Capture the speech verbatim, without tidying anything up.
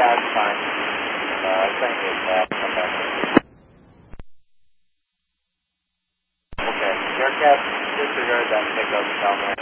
Yeah, it's fine. Uh, I think it's that. Okay. Okay. Aircraft, disregard that pickup down there.